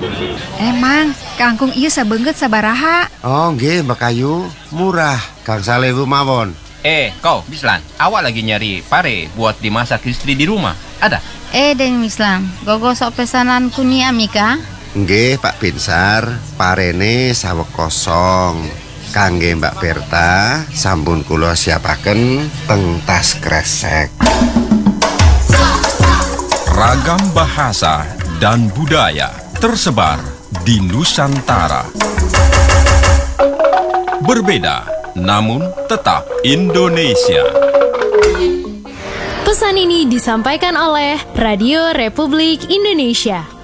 Emang, kangkung ieu sabeungeut sabaraha? Oh nggih Mbak Ayu, murah. Kang Salewu mawon. Kau, Bislan, awak lagi nyari pare buat dimasak istri di rumah. Ada? Deng Mislam, gogosok pesanan kunyi Amika. Nggih Pak Binsar, parene saweg kosong. Kangge Mbak Berta, sampun kula siapaken teng tas kresek. Ragam bahasa dan budaya tersebar di Nusantara. Berbeda, namun tetap Indonesia. Pesan ini disampaikan oleh Radio Republik Indonesia.